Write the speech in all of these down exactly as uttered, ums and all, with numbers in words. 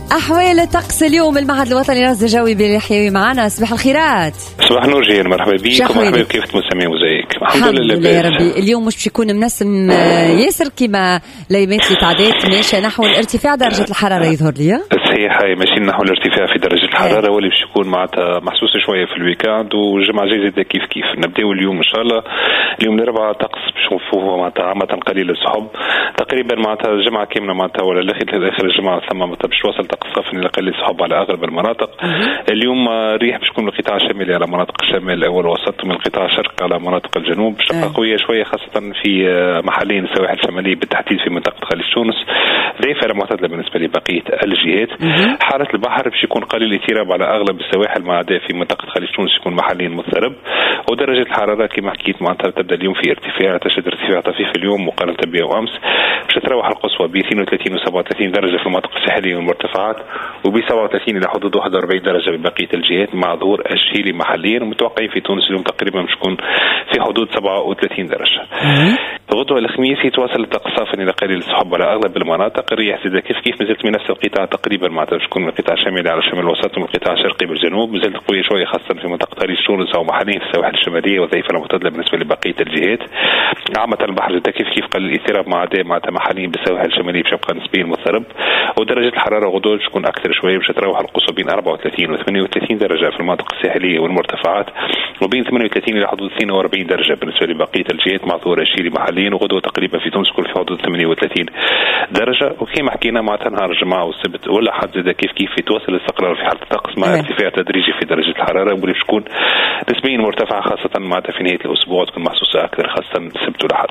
أحوال الطقس اليوم. المعهد الوطني للرصد الجوي بالحيوي معنا. صباح الخيرات. صباح النور جيان، مرحبا بك ومرحبا كيف تسمي وزيك. الحمد لله يا ربي. اليوم مش بيكون منسم ياسر كما ليمات اللي تعديت، ماشي نحو الارتفاع درجة الحرارة يظهر لي. صحيح، هاي ماشي نحو الارتفاع في درجة الحرارة واللي باش يكون معناتها محسوس شوية في الويكاند، والجمعة الجاية زاد كيف كيف. نبداو اليوم إن شاء الله. اليوم الأربعاء طقس باش نشوفوه معناتها عامة قليل السحب تقريبا معناتها الجمعة كاملة معناتها ولا لآخر الجمعة ثم معناتها باش توصل طقس صافي لقليل السحب على أغلب المناطق. اليوم الريح باش تكون من القطاع الشمالي على مناطق الشمال والوسط، ومن القطاع الشرقي على مناطق الجنوب باش تبقى قوية شوية خاصة في محلين السواحل الشمالية بالتحديد في منطقة خليج تونس، ضعيفة معتدلة بالنسبة لبقية الجهات. حالة البحر باش يكون قليل الاضطراب على أغلب السواحل ما عدا في منطقة خليج تونس يكون محليا مضطرب. ودرجة الحرارة كما حكيت معناتها تبدأ اليوم في ارتفاع، تشهد ارتفاع طفيف اليوم مقارنة بأمس. باش تتراوح القصوى ب اثنين وثلاثين و سبعة وثلاثين درجة في المناطق الساحلية والمرتفعات، وب سبعة وثلاثين إلى حدود واحد وأربعين درجة ببقية الجهات مع ظهور الشيلي محليا. ومتوقعين في تونس اليوم تقريبا باش تكون في حدود سبعة وثلاثين درجة. غدوة الخميس يتواصل الطقس صافي إلى قليل السحب على أغلب المناطق. الرياح زاد كيف كيف مازالت من نفس القطاع تقريبا معناتها باش تكون من القطاع الشمالي على الشمال الوسط ومن القطاع الشرقي بالجنوب، مازالت قوية شوية خاصة في منطقة خليج تونس أو محليا في السواحل الشمالية، وضعيفة معتدلة بالنسبة لبقية الجهات. عامة البحر زاد كيف كيف قليل الاضطراب مع عدا معناتها محليا بالسواحل الشمالية باش يبقى نسبيا مضطرب. ودرجة الحرارة غدوة تكون أكثر شوية باش تتراوح القصوى بين أربعة وثلاثين و ثمانية وثلاثين درجة في المناطق الساحلية والمرتفعات، وبين ثمانية وثلاثين إلى حدود اثنين وأربعين درجة بالنسبة لبقية الجهات مع ظهور الشيلي محليا. وغدوة تقريبا في تونس تكون في حدود ثمانية وثلاثين درجة. وكما حكينا معناتها نهار الجمعة والسبت ولا حد زاد كيف كيف يتواصل الاستقرار في حالة الطقس مع ارتفاع تدريجي في درجة الحرارة واللي باش تكون نسبيا مرتفعة خاصة معناتها في نهاية الأسبوع تكون محسوسة أكثر خاصة السبت والأحد.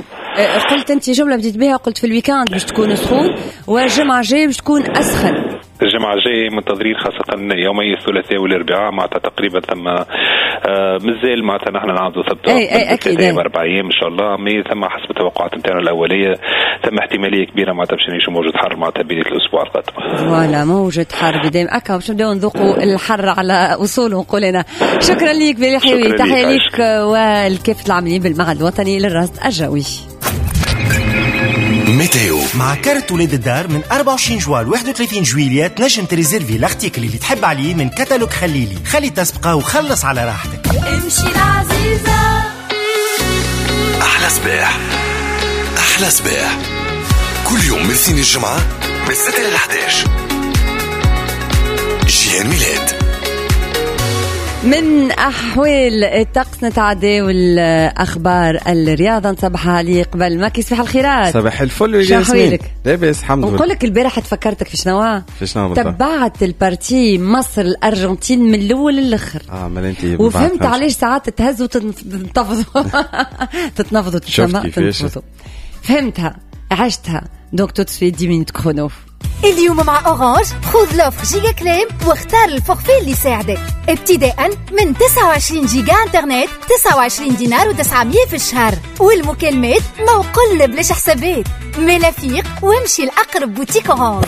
قلت أنت جملة بديت بها، قلت في الويكاند باش تكون سخون والجمعة الجاية باش تكون أسخن. الجمعة الجاية منتظرين خاصة يومي الثلاثاء والأربعاء معناتها تقريبا ثم آه مازال معناتها نحن نعرضوا ثبت ثلاثة أربع أيام إن شاء الله. مي ثم حسب التوقعات نتاعنا الأولية ثم احتمالية كبيرة معناتها باش نعيشوا موجة حر معناتها بداية الأسبوع القادم. فوالا موجة حر بدايم أكا باش نبداو نذوقوا الحر على أصوله نقولنا. شكرا ليك بالحيوي، تحية ليك والكافة العاملين بالمعهد الوطني للرصد الجوي. ميتيو مع كارت ولاد الدار من أربعة وعشرين جوال واحد وثلاثين جويلية تنجم تريزيرفي الارتيكل اللي تحب عليه من كتالوج خليلي. خلي تسبقه وخلص على راحتك. امشي العزيزة. أحلى صباح أحلى صباح كل يوم من الاثنين الجمعة من الستة إلى الأحد عشر. جيان ميلاد. من أحوال الطقس نتعدى والأخبار الرياضة. نصبح علي قبل ما كيصبح الخيرات. صباح الفل ياسمين. لاباس الحمد لله. نقول لك البارح تفكرتك في شنو؟ في شنو بالضبط؟ تبعت البارتي مصر الأرجنتين من الأول للآخر. اه ما انت وفهمت علاش ساعات تهزوا تتنفضوا تتنفضوا تتنفضوا. فهمتها عشتها. دونك تطفي عشرة مينوت كرونو. اليوم مع أورانج خذ لوفر جيجا كليم واختار الفورفي اللي يساعدك. ابتداء من تسعة وعشرين جيجا انترنت تسعة وعشرين دينار وتسعمية في الشهر، والمكالمات ما وقلنا بلاش حسابات. ملافيق وامشي لأقرب بوتيك أورانج.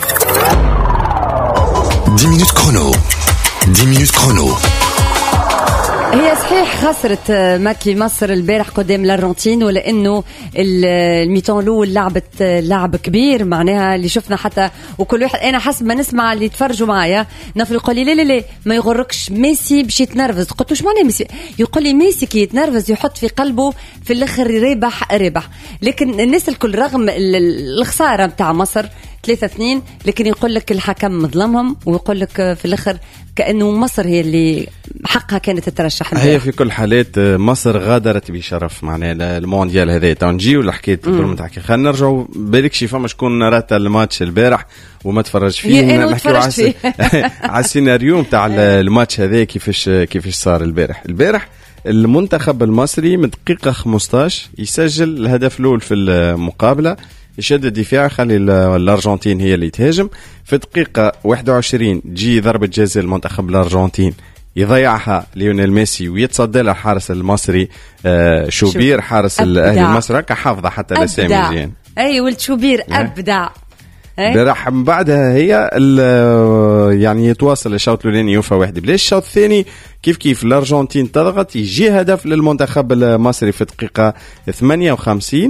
عشرة مينوت كرونو. عشرة مينوت كرونو. هي صحيح خسرت ماكي مصر البارح قدام الأرجنتين، ولأنه الميتون الأول لعبت لعب كبير معناها اللي شفنا حتى وكل واحد. أنا حسب ما نسمع اللي يتفرجوا معايا نفر يقول لي لا لا لا ما يغركش ميسي باش يتنرفز. قلت وش معناه ميسي؟ يقول لي ميسي كي يتنرفز يحط في قلبه في الآخر ربح ربح. لكن الناس الكل رغم الخسارة متاع مصر ثلاثة اثنين لكن يقول لك الحكم مظلمهم، ويقول لك في الآخر كأنه مصر هي اللي حقها كانت تترشح. هي في كل حالات مصر غادرت بشرف معناها المونديال هذا. تنجي ولا حكيت برمتك خلينا نرجعوا بالك شي فما شكون رات الماتش البارح وما تفرج فيه. نحكيو على السيناريو نتاع الماتش هذا كيفاش كيفاش صار البارح. البارح المنتخب المصري من دقيقة خمسطاش يسجل الهدف الأول في المقابلة، يشد الدفاع خلي الأرجنتين هي اللي تهاجم. في دقيقة واحد وعشرين تجي ضربة جزاء المنتخب الأرجنتين يضيعها ليونيل ميسي ويتصدى له الحارس المصري آه شوبير حارس الأهلي المصري كحافظة حتى لسامي زين. أي ولد شوبير أبدع. براح من بعدها هي يعني يتواصل الشوط الأولاني يوفى واحد بلاش. الشوط الثاني كيف كيف الأرجنتين تضغط يجي هدف للمنتخب المصري في دقيقة ثمانية وخمسين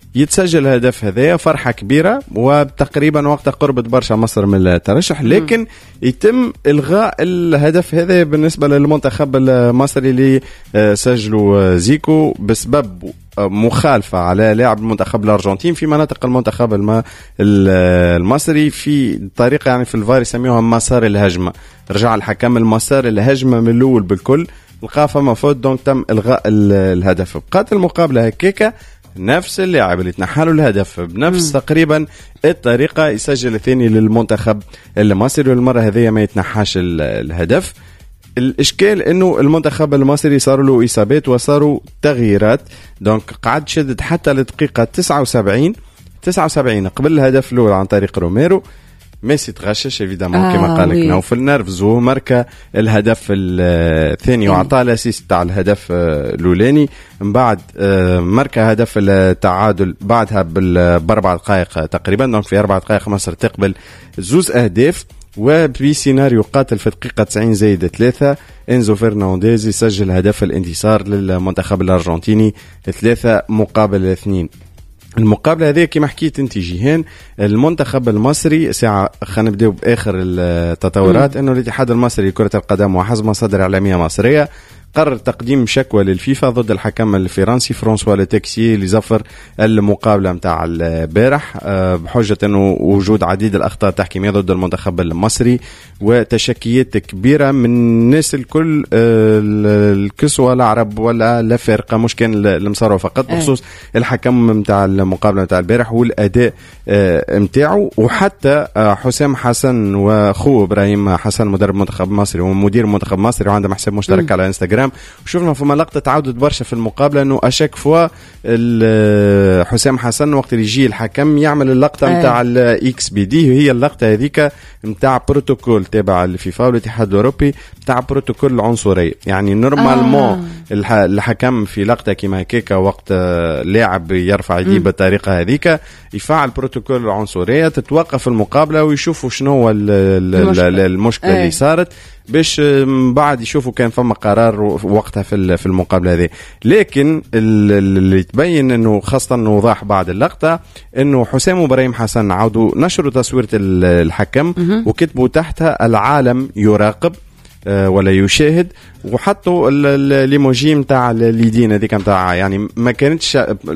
يتسجل الهدف هذايا فرحة كبيرة، وتقريبا وقتها قربت برشا مصر من الترشح، لكن يتم إلغاء الهدف هذا بالنسبة للمنتخب المصري اللي سجلوا زيكو بسبب مخالفة على لاعب المنتخب الأرجنتين في مناطق المنتخب المصري في طريقة يعني في الفار يسميوها مسار الهجمة. رجع الحكم المسار الهجمة من الأول بالكل، لقى فما فوت دونك تم إلغاء الهدف. بقات المقابلة هكيكا نفس اللاعب اللي تنحاله الهدف بنفس مم. تقريبا الطريقة يسجل الثاني للمنتخب المصري، والمرة هذه ما يتنحاش الهدف. الاشكال انه المنتخب المصري صاروا له اصابات وصاروا تغييرات، دونك قعد شدد حتى لدقيقه تسعة وسبعين تسعة وسبعين قبل الهدف الاول عن طريق روميرو. ميسي تغشش ايفيدامون آه كما قال لك نوفل نرفزو ماركا الهدف الثاني وعطى الاسيست تاع الهدف الاولاني. من بعد ماركا هدف التعادل بعدها باربع دقائق تقريبا، دونك في اربع دقائق مصر تقبل زوز اهداف. وبسيناريو قاتل في دقيقة تسعين زائد ثلاثة إنزو فرنانديز يسجل هدف الانتصار للمنتخب الأرجنتيني ثلاثة مقابل اثنين. المقابلة هذه كما حكيت انت جيهان، المنتخب المصري ساعة خلينا نبدأ بآخر التطورات انه الاتحاد المصري لكرة القدم وحسب مصادر إعلامية مصرية قرر تقديم شكوى للفيفا ضد الحكم الفرنسي فرانسوا لوتيكسي لزفر المقابلة متاع البارح بحجة انه وجود عديد الاخطاء التحكيمية ضد المنتخب المصري وتشكيات كبيرة من الناس الكل الكسوة العرب ولا لا فرقة، مش كان المصارعة فقط بخصوص الحكم متاع المقابلة متاع البارح والاداء متاعه. وحتى حسام حسن واخوه ابراهيم حسن مدرب منتخب مصري ومدير منتخب مصري وعنده حساب مشترك م. على انستغرام، وشوفنا فما لقطة تعودت برشا في المقابلة انه اشاك فوا حسام حسن وقت اللي يجي الحكم يعمل اللقطة متاع الاكس بي دي، هي اللقطة هذيك متاع بروتوكول تابع الفيفا والاتحاد الاوروبي متاع بروتوكول العنصرية. يعني نورمالمون آه. الحكم في لقطة كيما هكاك وقت لاعب يرفع يديه بالطريقة هذيك يفعل بروتوكول العنصرية، تتوقف المقابلة ويشوفوا شنو هو المشكلة, المشكلة اللي صارت باش بعد يشوفوا كان فما قرار وقتها في في المقابله هذه. لكن اللي تبين انه خاصه وضاح بعد اللقطه انه حسام وابراهيم حسن عودوا نشروا تصويره الحكم وكتبوا تحتها العالم يراقب ولا يشاهد، وحطوا الليموجي نتاع اليدين هذيك نتاع يعني ما كانتش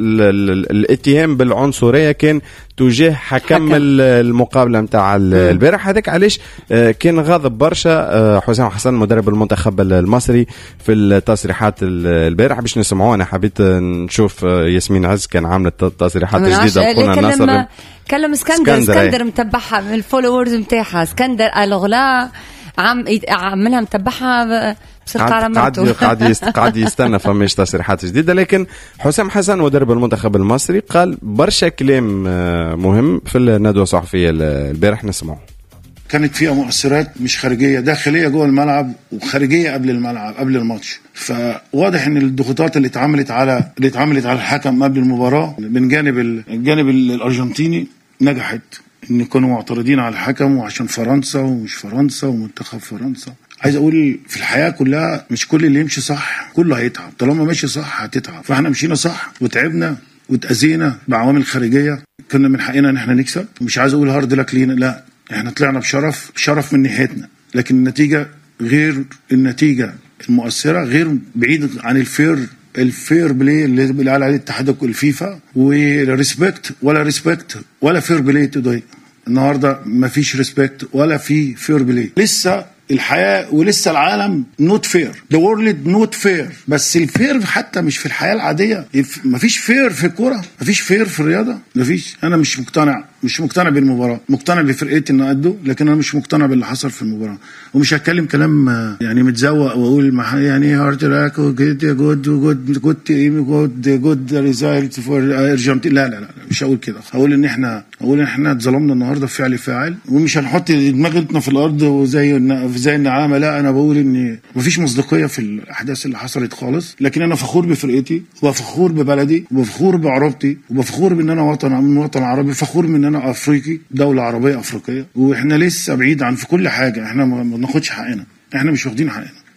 الاتهام بالعنصريه كان تجاه حكم, حكم. المقابله نتاع البارح. هذاك علاش كان غاضب برشا حسام حسن مدرب المنتخب المصري في التصريحات البارح. باش نسمعوا انا حبيت نشوف ياسمين عز كان عملت تصريحات جديده بقولنا الناصر كلم اسكندر اسكندر متبعها من الفولورز نتاعها اسكندر الغلا عم عملها متبعها بصرت على مرته قاعد يست... قاعد يستنى فماش تصريحات جديده. لكن حسام حسن مدرب المنتخب المصري قال برشا كلام مهم في الندوه الصحفيه البارح نسمعه. كانت فيها مؤثرات مش خارجيه، داخليه جوه الملعب وخارجيه قبل الملعب قبل الماتش. فواضح ان الضغوطات اللي اتعملت على اللي اتعملت على الحكم قبل المباراه من جانب الجانب الارجنتيني نجحت ان يكونوا معترضين على الحكم وعشان فرنسا ومش فرنسا ومنتخب فرنسا. عايز اقول في الحياه كلها مش كل اللي يمشي صح كله هيتعب، طالما ماشي صح هتتعب. فاحنا مشينا صح وتعبنا وتأذينا بعوامل خارجيه، كنا من حقنا ان احنا نكسب. مش عايز اقول هارد لك لينا، لا احنا طلعنا بشرف شرف من ناحيتنا، لكن النتيجه غير النتيجه المؤثره، غير بعيد عن الفير الفير بلاي اللي بيقول عليه الاتحاد الفيفا والريسبكت ولا ريسبكت ولا فير بلاي. توداي النهارده مفيش ريسبكت ولا في فير بلاي. لسه الحياه ولسه العالم نوت فير، ذا وورلد نوت فير. بس الفير حتى مش في الحياه العاديه، مفيش فير في الكوره، مفيش فير في الرياضه، مفيش. انا مش مقتنع مش مقتنع بالمباراه، مقتنع بفرقتي انه قده، لكن انا مش مقتنع باللي حصل في المباراه. ومش هتكلم كلام يعني متزوق واقول يعني هارد لاك جود جود جود جود جود جود ريزايلت فور ارجنتين. لا لا لا مش هقول كده. هقول ان احنا هقول ان احنا اتظلمنا النهارده في فعل فاعل، ومش هنحط دماغنا في الارض وزي زي النعامه. لا انا بقول ان مفيش مصداقيه في الاحداث اللي حصلت خالص، لكن انا فخور بفرقتي وفخور ببلدي وفخور بعربتي وفخور بان انا وطن من وطن عربي، فخور من ان انا افريقي، دوله عربيه افريقيه. واحنا لسه بعيد عن في كل حاجه، احنا ما بناخدش حقنا، احنا مش واخدين حقنا.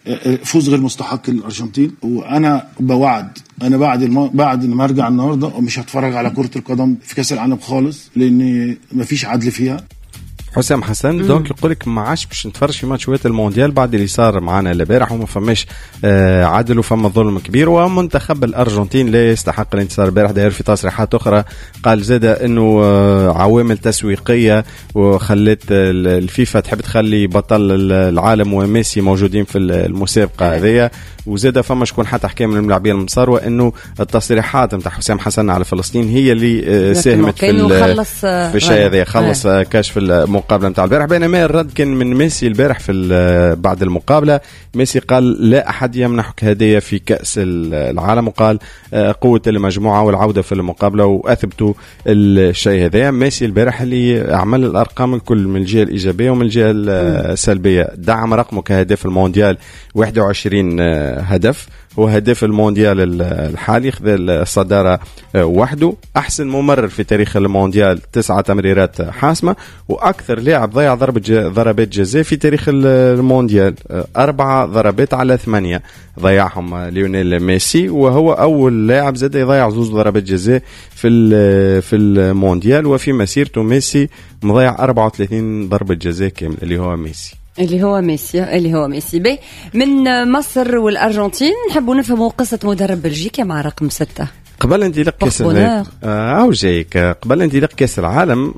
فوز غير مستحق للارجنتين. وانا بوعد انا بعد الم... بعد ما ارجع النهارده مش هتفرج على كره القدم في كاس العالم خالص، لان مفيش عدل فيها. حسام حسن دونك يقول لك ما عادش باش نتفرج في ماتشات المونديال بعد اللي صار معنا البارح، وما فماش آه عدل وفما ظلم كبير، ومنتخب الارجنتين لا يستحق الانتصار البارح. داير في تصريحات اخرى قال زاد انه آه عوامل تسويقيه وخلت الفيفا تحب تخلي بطل العالم وميسي موجودين في المسابقه هذه، وزاد فما شكون حتى حكام من اللاعبين المصار، وانه التصريحات نتاع حسام حسن على فلسطين هي اللي آه ساهمت في في الشيء هذا، خلص آه كشف المقابله نتاع البارح. بينما الرد كان من ميسي البارح في بعد المقابله. ميسي قال لا احد يمنحك هديه في كاس العالم، وقال قوه المجموعه والعوده في المقابله، واثبتوا الشيء هذا. ميسي البارح اللي عمل الارقام الكل من الجهه الايجابيه ومن الجهه السلبيه. دعم رقمه كهداف المونديال واحد وعشرين هدف، هو هداف المونديال الحالي، خذ الصدارة وحده. أحسن ممرر في تاريخ المونديال، تسعة تمريرات حاسمة، وأكثر لاعب ضيع ضربة ضربات جزاء في تاريخ المونديال، أربعة ضربات على ثمانية ضيعهم ليونيل ميسي، وهو أول لاعب زاد يضيع زوز ضربات جزاء في في المونديال. وفي مسيرته ميسي مضيع أربعة وثلاثين ضربة جزاء كامل اللي هو ميسي اللي هو ميسي اللي هو ميسي بي. من مصر والأرجنتين نحبوا نفهموا قصة مدرب بلجيكا مع رقم ستة قبل انطلاق كاس العالم. او جايك قبل انطلاق كاس العالم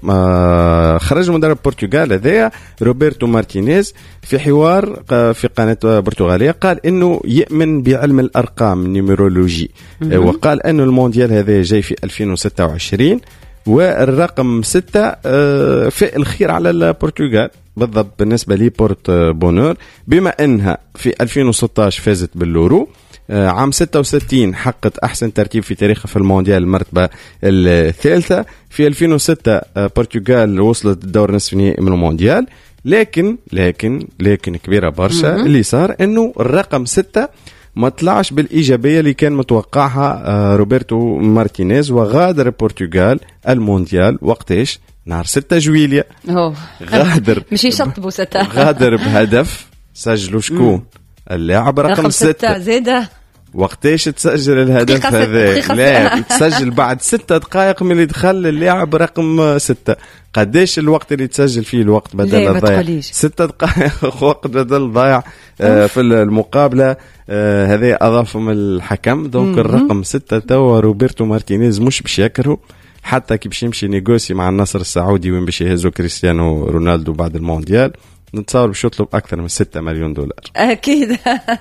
آه خرج مدرب البرتغال هذايا روبرتو مارتينيز في حوار في قناه برتغاليه، قال انه يؤمن بعلم الارقام النيميرولوجي، وقال انه المونديال هذا جاي في ألفين وستة وعشرين والرقم ستة آه في الخير على البرتغال بالضبط بالنسبه لي بورت بونور، بما انها في ألفين وستة عشر فازت باليورو، عام ستة وستين حققت أحسن ترتيب في تاريخها في المونديال المرتبة الثالثة، في ألفين وستة برتغال وصلت الدور نصف نهائي من المونديال، لكن لكن لكن كبيرة برشا اللي صار إنه الرقم ستة ما طلعش بالإيجابية اللي كان متوقعها روبرتو مارتينيز، وغادر البرتغال المونديال وقتاش نهار ستة جويلية. غادر مش يشطبوا ستة غادر بهدف سجلوا شكون؟ اللاعب رقم, رقم ستة, ستة زيادة. وقتاش تسجل الهدف هذا؟ لا تسجل بعد ستة دقائق من اللي دخل اللاعب رقم ستة. قديش الوقت اللي تسجل فيه الوقت بدل الضايع؟ ستة دقائق وقت بدل ضايع آه في المقابلة آه هذا أضافهم الحكم. دونك الرقم ستة توا روبرتو مارتينيز مش باش يكره حتى كي باش يمشي نيغوسي مع النصر السعودي وين باش يهزوا كريستيانو رونالدو بعد المونديال، نتصور باش يطلب أكثر من ستة مليون دولار. أكيد.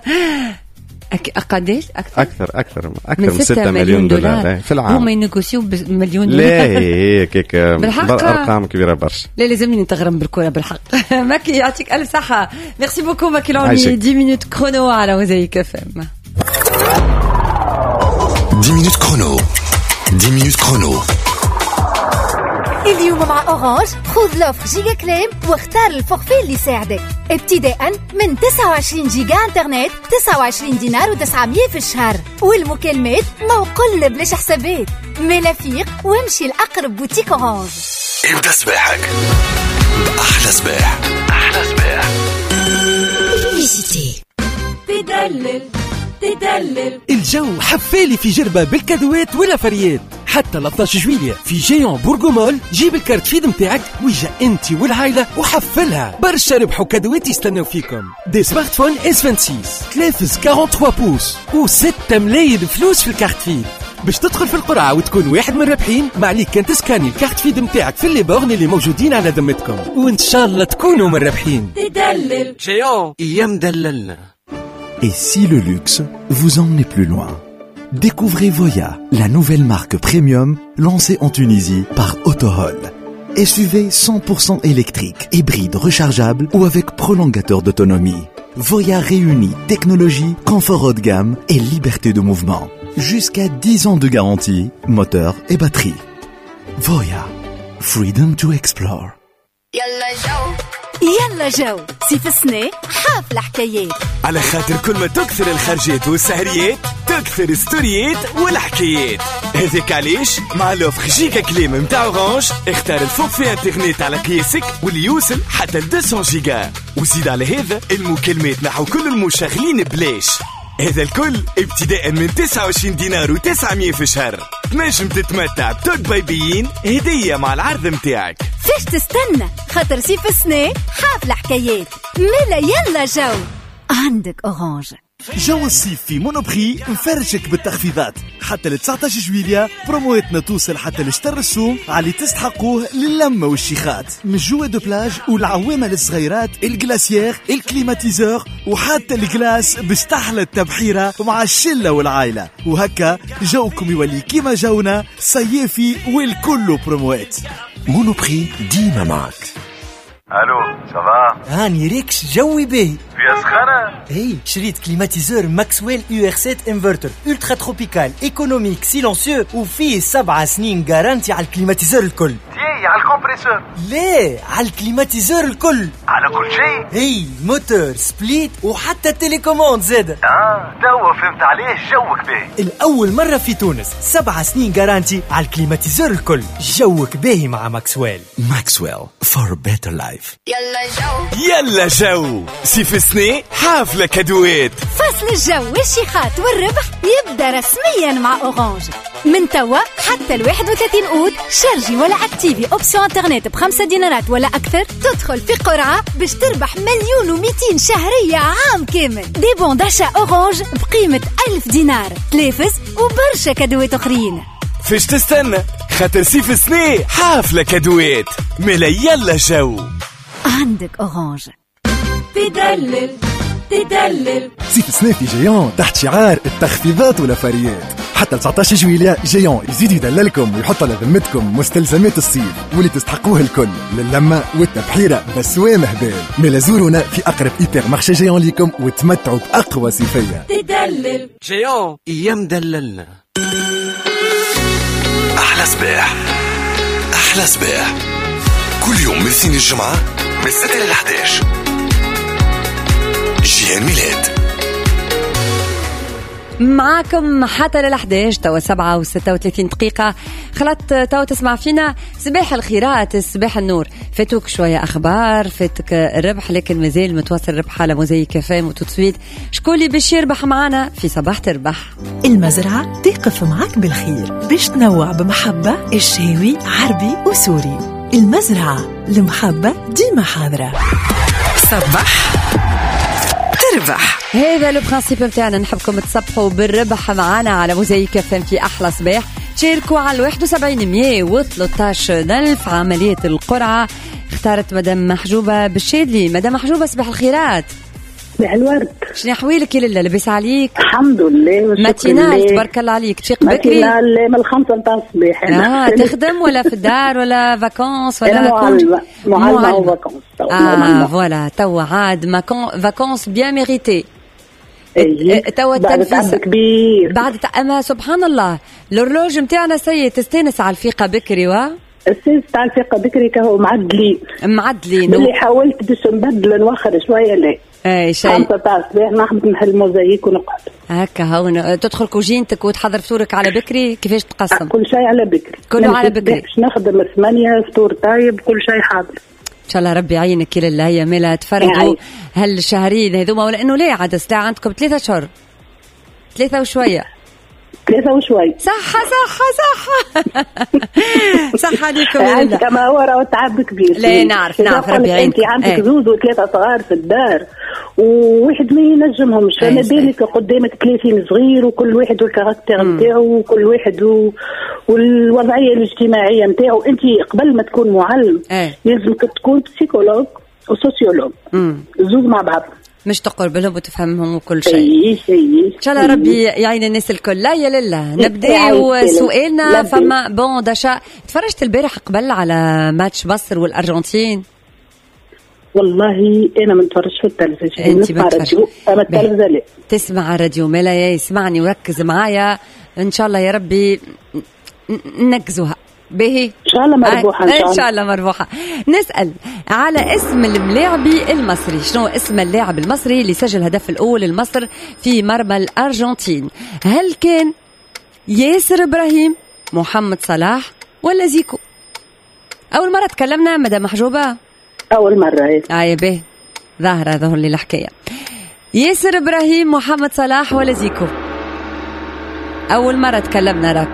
قديش أكثر؟ أكثر أكثر أكثر من ستة مليون دولار, دولار في العام. هم ينقصوا بمليون دولار. لا هي كيك أرقام كبيرة برشا. لا لازمني نتغرم بالكرة بالحق. ماكي يعطيك ألف صحة. ميرسي بوكو ماكي لوني. عشر مينوت كرونو على وزيك فم. عشر مينوت كرونو. عشر مينوت كرونو. اليوم مع أورانج خذ لوف جيجا كليم واختار الفورفي اللي يساعدك ابتداء من تسعة وعشرين جيجا انترنت تسعة وعشرين دينار وتسعمية في الشهر، والمكالمات موقل بلاش حسابات. ملافيق وامشي لأقرب بوتيك أورانج. ابدأ صباحك بأحلى صباح. أحلى صباح. تدلل تدلل الجو حفالي في جربة بالكادوات ولا فريات. حتى ثلاثة عشر جويلية في جيون بورغومول جيب الكارت فيد متاعك ويجا انت والعائلة وحفلها. برشا ربحوا كادوات يستناو فيكم، دي سمارت فون اس ستة وخمسين تلافز ثلاثة وأربعين بوس وستة ملايين فلوس في الكارت فيد. باش تدخل في القرعة وتكون واحد من الرابحين ما عليك كان تسكاني الكارت فيد متاعك في اللي بورن اللي موجودين على ذمتكم، وان شاء الله تكونوا من الرابحين. تدلل جيون ايام دللنا. Et si le luxe vous emmenait plus loin? Découvrez Voya, la nouvelle marque premium lancée en Tunisie par Autohol. S U V cent pour cent électrique, hybride rechargeable ou avec prolongateur d'autonomie. Voya réunit technologie, confort haut de gamme et liberté de mouvement. Jusqu'à dix ans de garantie, moteur et batterie. Voya, freedom to explore. يلا جو يلا جو سيف السنة حافل حكايات. على خاطر كل ما تكثر الخرجات والسهريات تكثر ستوريات والحكايات. هذاك علاش مع لوفر جيجا كليم متاع اورانج اختار الفوق في انترنت على قياسك واللي يوصل حتى مئتين جيجا. وزيد على هذا المكالمات نحو كل المشغلين بلاش. هذا الكل ابتداء من تسعة وعشرين دينار وتسعمية في الشهر. تنجم تتمتع بتوك بايبيين هدية مع العرض متاعك. فيش تستنى خاطر سيف السنة حافلة حكايات ملا يلا جو عندك أورانج. جو الصيف في مونوبري مفرشك بالتخفيضات حتى ل تسعطاش جويلية. برومواتنا توصل حتى لشطر السوم على تستحقوه للمة والشيخات من جوا دو بلاج والعوامة للصغيرات الجلاسيير الكليماتيزور وحتى الجلاس باش تحلى التبحيرة مع الشلة والعائلة. وهكا جوكم يولي كيما جونا صيافي والكل بروموات. مونوبري ديما معك. الو صافا هاني ريكش جوي باهي فيها سخانة. هي شريت كليماتيزور ماكسويل يو ار سبعة انفرتر الترا تروبيكال ايكونوميك سيلونسيو وفيه سبع سنين جارانتي على الكليماتيزور الكل. تي على الكمبريسور؟ ليه على الكليماتيزور الكل على كل شيء. هي موتور سبليت وحتى التليكوموند زاده. اه توا فهمت عليه جوك باهي. الاول مره في تونس سبع سنين جارانتي على الكليماتيزور الكل. جوك باهي مع ماكسويل. ماكسويل for a better life. يلا جو يلا جو سيف السنة حافلة كدوات. فصل الجو والشيخات والربح يبدأ رسميا مع أورانج من توا حتى الواحد وثلاثين أوت. شارجي ولا اكتيفي اوبسيون انترنت بخمسة دينارات ولا أكثر تدخل في قرعة باش تربح مليون ومئتين شهرية عام كامل. دي بون داشا أورانج بقيمة ألف دينار تلافز وبرشا كدوات أخرين. فيش تستنى خاطر سيف السنة حافلة كدوات ملا يلا جو عندك أورانج. تدلل تدلل سيف السنة في جيون تحت شعار التخفيضات والأفاريات. حتى تسعطاش جويلية جيون يزيد يدللكم ويحط على ذمتكم مستلزمات الصيف واللي تستحقوه الكل للمة والتبحيرة بسوام هبال. ميلا زورونا في أقرب إيبر مارشي جيون ليكم وتمتعوا بأقوى صيفية. تدلل جيون ايام دللنا. أحلى صباح أحلى صباح كل يوم من الاثنين الجمعة من الستة إلى الحداش. جيان ميلاد معاكم حتى للحداش توا سبعة وستة وثلاثين دقيقة. خلط توا تسمع فينا صباح الخيرات صباح النور. فاتوك شوية أخبار فاتك الربح لكن مازال متواصل ربح على موزايك كافيه وتوتسويت. شكون اللي باش يربح معنا في صباح تربح؟ المزرعة تقف معك بالخير باش تنوع بمحبة الشاوي عربي وسوري. المزرعة المحبة ديما حاضرة. صباح تربح. هذا لو برانسيب نتاعنا نحبكم تصبحوا بالربح معنا على موزايك كافيه في أحلى صباح. تشاركوا على واحد وسبعين مية وثلاثة ألف. عملية القرعة اختارت مدام محجوبة بالشادلي. مدام محجوبة صباح الخيرات. صباح الورد. شنو احوالك يا لله؟ لبس عليك؟ الحمد لله. ماتينال تبارك الله عليك. تفيق بكري؟ ماتينال من الخمسة نتاع الصباح. اه تخدم ولا في الدار ولا فاكونس ولا؟ أنا معلمة معلمة وفاكونس. اه فوالا توا عاد ماكون فاكونس بيان ميريتي. توا بعد تعب كبير. بعد اما سبحان الله الهرلوج نتاعنا سيء. تستانس على الفيقة بكري وا؟ السيس تاع الفيقة بكري كهو معدلين معدلين. اللي حاولت باش نبدل نوخر شوية لا اي شيء. خمسة تاع الصباح نحب نحل موزايك ونقعد هكا هون. تدخل كوجينتك وتحضر فطورك على بكري. كيفاش تقسم؟ كل شيء على بكري. كله على بكري باش نخدم ثمانية فطور طايب كل شيء حاضر ان شاء الله. ربي يعينك كل الله. هي ملا تفرقوا هالشهرين هذوما ولا انه ليه عاد ساعة عندكم ثلاثة شهور ثلاثة وشوية ثلاثة وشوي. صحة صحة صحة صحة عليكم. عندك كما هو راهو تعب كبير. لا نعرف نعرف ربي يعينك. انت عندك ايه. زوز وثلاثة صغار في الدار وواحد ما ينجمهمش. فما بالك قدامك ثلاثين صغير وكل واحد والكاركتير نتاعو وكل واحد و... والوضعية الاجتماعية نتاعو. انت قبل ما تكون معلم ايه. لازمك تكون بسيكولوج وسوسيولوج زوز مع بعض مش تقربلهم وتفهمهم وكل شيء. اي اي ان شاء الله ربي يعين الناس الكل. لا يا لله نبداو سؤالنا. فما بون داشا تفرجت البارح قبل على ماتش مصر والارجنتين؟ والله انا ما نتفرجش في التلفزيون. انت ما تفرجي اما التلفزه لا تسمع الراديو. ملا يسمعني وركز معايا ان شاء الله يا ربي ننقزوها. باهي ان شاء الله مربوحه ان شاء الله, إن شاء الله مربوحه. نسال على اسم الملاعبي المصري، شنو اسم اللاعب المصري اللي سجل الهدف الاول لمصر في مرمى الارجنتين؟ هل كان ياسر ابراهيم، محمد صلاح، ولا زيكو؟ اول مره تكلمنا مدام محجوبه، اول مره هي اه باهي ظاهره ظهر لي الحكايه. ياسر ابراهيم، محمد صلاح، ولا زيكو؟ اول مره تكلمنا راك.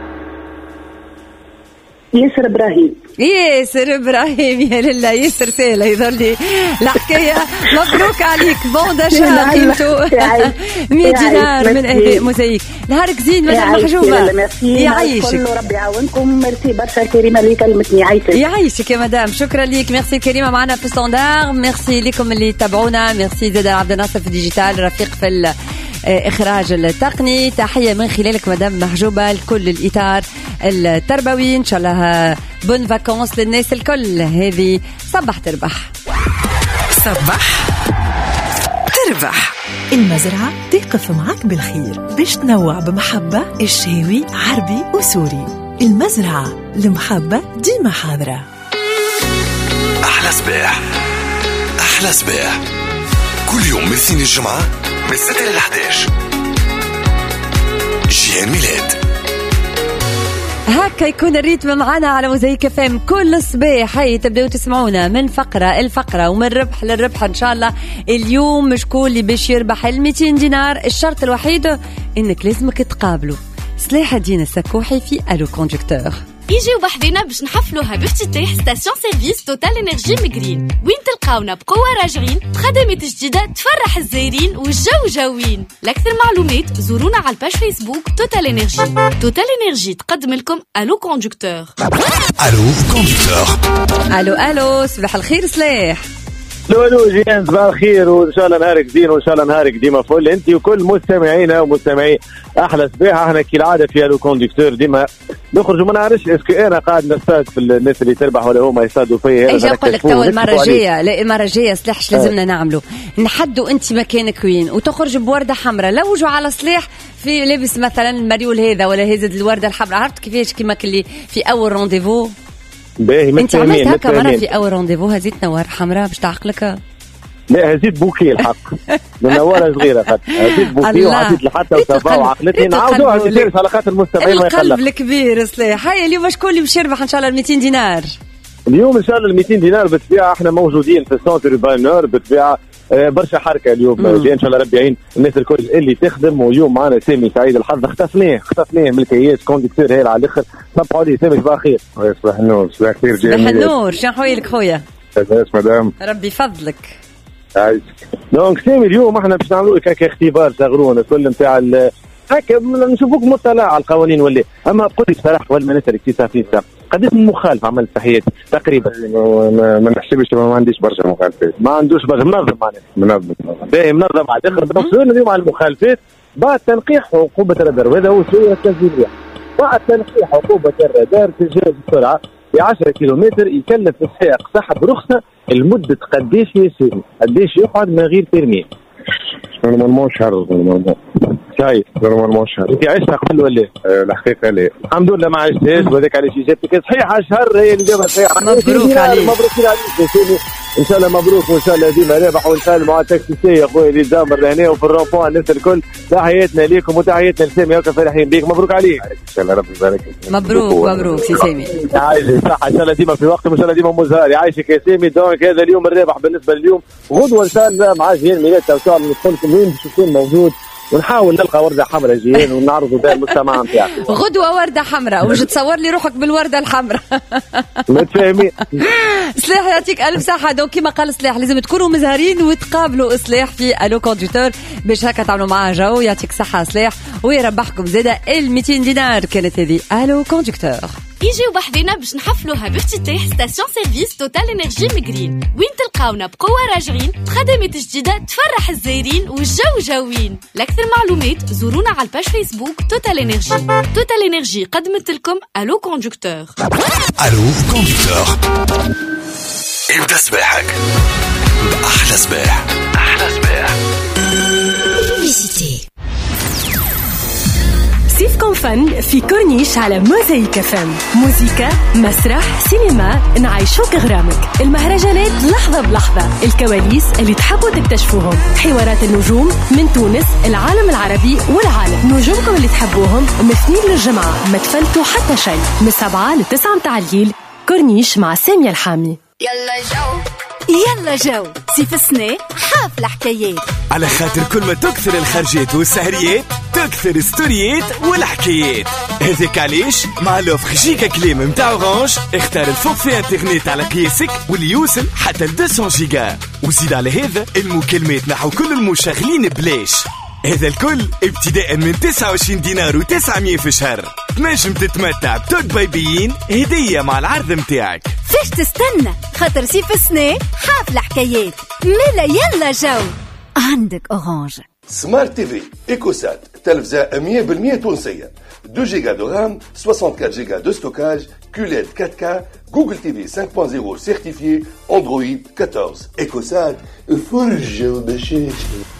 ياسر ابراهيم. ياسر ابراهيم يا لله، ياسر سهله يظهر لي الحكايه. مبروك عليك، بون داشا قيمته مية دينار من اهداء موزايك. نهارك زين مدام محجوبه، يعيشك ربي يعاونكم. ميرسي برشا كريمه اللي كلمتني، يعيشك. يعيشك يا مدام، شكرا ليك. ميرسي كريمه معنا في ستاندار، ميرسي لكم اللي تابعونا، ميرسي زاد عبد الناصر في الديجيتال رفيق في إخراج التقني. تحية من خلالك مدام محجوبة لكل الإطار التربوي. إن شاء الله بون فاكونس للناس الكل. هذه صبح تربح. صبح تربح. المزرعة تقف معك بالخير باش تنوع بمحبة الشهوي عربي وسوري. المزرعة المحبة ديما حاضرة. أحلى صباح، أحلى صباح كل يوم من الاثنين الجمعة من ستة إلى إحدى عشر. جيان ميلاد. هكا يكون الريتم معنا على موزايك اف ام كل صباح. هاي تبداو تسمعونا من فقره الفقره ومن ربح للربح ان شاء الله. اليوم شكون اللي باش يربح ال مئتين دينار؟ الشرط الوحيد انك لازمك تقابلوا سلاح الدين السكوحي في الو كوندكتور. يجيو بحذنا باش نحفلوها بافتتاح ستاسيون سيرفيس توتال انرجي مجرين، وين تلقاونا بقوة راجعين بخدمات جديدة تفرح الزايرين والجو جوين. لأكثر معلومات زورونا على الباج فيسبوك توتال انرجي. توتال انرجي تقدم لكم الو كوندكتور. الو كوندكتور. الو الو صباح الخير سلاح. الو الو جيان صباح الخير، وان شاء الله نهارك زين وان شاء الله نهارك ديما فل انت وكل مستمعينا ومستمعي احلى صباح. احنا كالعاده في الو كوندكتور ديما نخرجوا ما نعرفش اسكو انا قاعد نستاد في الناس اللي تربح ولا هما يصادوا فيا. اجي نقول لك تو المره الجايه، لا المره الجايه سلاحش لازمنا نعملوا نحدوا انت مكانك وين وتخرج بورده حمراء. لوجوا على صلاح في لابس مثلا المريول هذا ولا هزت الورده الحمراء. عرفت كيفاش كيما اللي في اول رونديفو باهي انت عملت هكا مره في اول رونديفو هزيت نوار حمراء باش تعقلك؟ لا هزيت بوكي الحق من نواره صغيره خاطر هزيت بوكي وعطيت لحتى وصفا وعقلتني نعاودوها نجلس على خاطر المستمعين ما يخلق. القلب الكبير سلاح. هاي اليوم شكون اللي باش يربح ان شاء الله ال مئتين دينار؟ اليوم ان شاء الله ال مئتين دينار بالطبيعه احنا موجودين في السنتر بانور بالطبيعه. برشا حركه اليوم ان شاء الله ربي يعين الناس الكل اللي تخدم. واليوم معنا سامي سعيد الحظ اختفناه اختفناه من الكياس كوندكتور هايل على الاخر. صبحوا لي سامي صباح الخير. صباح النور. صباح الخير جميل. صباح النور. شنو حوالك خويا؟ لاباس مدام؟ ربي يفضلك. عايزك. دونك سامي اليوم احنا باش نعملوا لك اختبار صغرون كل نتاع هكا نشوفوك مطلع على القوانين ولا. اما قلت لي بصراحه ولا ما نسالك في صافي ساعه قديش من مخالف عملت في حياتي تقريبا؟ ما, ما نحسبش ما عنديش برشا مخالفات. ما عندوش برشا منظم معناها منظم باهي منظم على الاخر. دونك سؤالنا اليوم على المخالفات بعد تنقيح عقوبه الرادار، وهذا هو سؤال التسجيل. بعد تنقيح عقوبه الرادار تجاوز السرعه ب عشرة كيلومتر يكلف السائق سحب رخصه لمده قديش يا سيدي؟ قديش يقعد من غير ترميم؟ نورمالمون شهر. نورمالمون شايف نورمالمون شهر. انت عشتها قبل ولا؟ أه الحقيقه لا الحمد لله ما عشتهاش وهذاك علاش اجابتك صحيحه. شهر هي اللي جابها صحيحه. مبروك عليك. مبروك عليك يا سيدي ان شاء الله. مبروك وان شاء الله ديما رابح. ونسلم على التاكسي يا خويا اللي دامر هنا وفي الرومبوان الناس الكل. تحياتنا ليكم وتحياتنا لسامي هكا فرحين بيك. مبروك عليك ان شاء الله ربي يبارك. مبروك مبروك سي سامي. يعيشك صح ان شاء الله ديما في وقت وان شاء الله ديما مزهر. يعيشك يا سامي. دونك هذا اليوم الرابح بالنسبه لليوم. غدوه ان شاء الله مع جيان ميلاد ان شاء الله ندخل لكم وين باش يكون موجود ونحاول نلقى ورده حمراء جيان ونعرضوا بها المجتمع نتاعك. غدوه ورده حمراء ومش تصور لي روحك بالورده الحمراء. متفاهمين. سلاح يعطيك الف صحه. دونك كما قال سلاح لازم تكونوا مزهرين وتقابلوا سلاح في الو كوندكتور باش هكا تعملوا معاه جو. يعطيك صحه سلاح ويربحكم زاده ال مئتين دينار. كانت هذه الو كوندكتور. يجيو بحذنا باش نحفلوها بافتتاح ستاسيون سيرفيس توتال انرجي مجرين، وين تلقاونا بقوة راجعين بخدمات جديدة تفرح الزايرين والجو جوين. لأكثر معلومات زورونا على الباج فيسبوك توتال انرجي. توتال انرجي قدمت لكم الو كوندكتور. الو كوندكتور. ابدأ صباحك بأحلى صباح. أحلى صباح. سي كيفكم فن في كورنيش على موزايك فم. موزيكا، مسرح، سينما، نعيشوك غرامك. المهرجانات لحظة بلحظة، الكواليس اللي تحبوا تكتشفوهم، حوارات النجوم من تونس، العالم العربي والعالم. نجومكم اللي تحبوهم مثنين للجمعة، ما تفلتوا حتى شيء. من سبعة لتسعة متاع الليل، كورنيش مع سامية الحامي. يلا جو يلا جو سيف السنة حافل حكايات. على خاطر كل ما تكثر الخرجات والسهريات تكثر ستوريات والحكايات. هذاك علاش مع لوفر جيجا كليم متاع اورانج اختار الفوق في انترنت على قياسك واللي يوصل حتى ل مئتين جيجا، وزيد على هذا المكالمات نحو كل المشغلين بلاش. هذا الكل ابتداء من تسعة وعشرين دينار وتسعمية في شهر. تنجم تتمتع بتوت بايبيين هدية مع العرض متاعك. فيش تستنى خاطر سيف السنة حافل حكايات. ملا يلا جو عندك اورانج. سمارت تي في ايكوسات تلفزة مية بالمية تونسية، اثنين جيجا دو رام، أربعة وستين جيجا دو ستوكاج، كوليد فور كيه، جوجل تي في خمسة نقطة صفر سيرتيفيي، اندرويد أربعطاش. ايكوسات فرجة وبشاشة.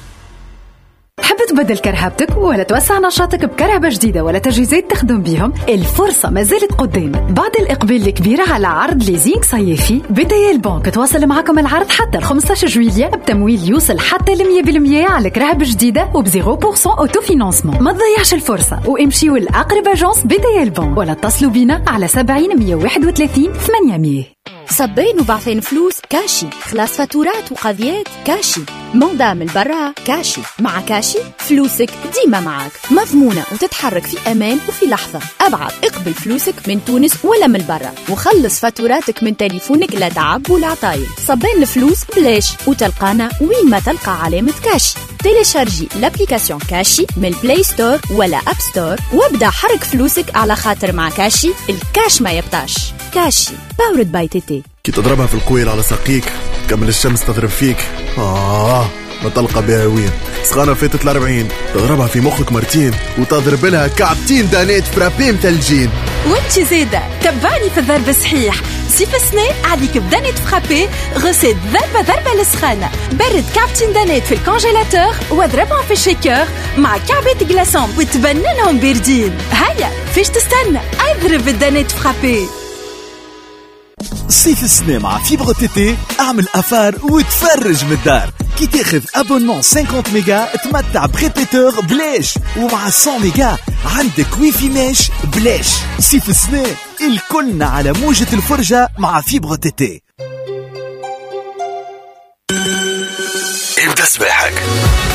تحب تبدل كرهبتك ولا توسع نشاطك بكرهبة جديدة ولا تجهيزات تخدم بيهم؟ الفرصة ما زالت قدامك. بعد الإقبال الكبير على عرض ليزينغ صيفي، بداية البنك تواصل معكم العرض حتى ال خمسطاش جويلية بتمويل يوصل حتى ل مية بالمية على كرهبة جديدة وب صفر بالمية اوتو فينانسمون. ما تضيعش الفرصة وامشيوا لأقرب اجونس بداية البنك ولا اتصلوا بينا على سبعين مية وواحد وثلاثين ثمانمية. صبين وبعثين فلوس كاشي، خلاص فاتورات وقضيات كاشي، موضة من برا كاشي. مع كاشي فلوسك ديما معك، مضمونة وتتحرك في أمان وفي لحظة. أبعث اقبل فلوسك من تونس ولا من برا، وخلص فاتوراتك من تليفونك لا تعب ولا عطايل. صبين الفلوس بلاش وتلقانا وين ما تلقى علامة كاشي. تيليشارجي لابليكاسيون كاشي من البلاي ستور ولا أب ستور وابدأ حرك فلوسك، على خاطر مع كاشي الكاش ما يبطاش. كاشي باورد باي تي تي. كي تضربها في القويل على ساقيك كمل الشمس تضرب فيك، آه ما تلقى بها وين. سخانة فاتت الأربعين تضربها في مخك مرتين وتضرب لها كعبتين دانيت فرابي متلجين. وانت زيادة تبعني في الضرب صحيح. سيف السنة عليك بدانيت فرابي، غسيل ضربة ضربة للسخانة. برد كعبتين دانيت في الكونجيلاتور واضربهم في الشيكر مع كعبة جلاسون وتبننهم باردين. هيا فيش تستنى، اضرب الدانيت فرابي. صيف السنة مع فيبر تي تي، اعمل افار وتفرج من الدار. كي تاخذ ابونمون خمسين ميجا تمتع بريبيتور بلاش، ومع مية ميجا عندك ويفي ماش بلاش. صيف السنة الكلنا على موجة الفرجة مع فيبر تي تي. ابدأ صباحك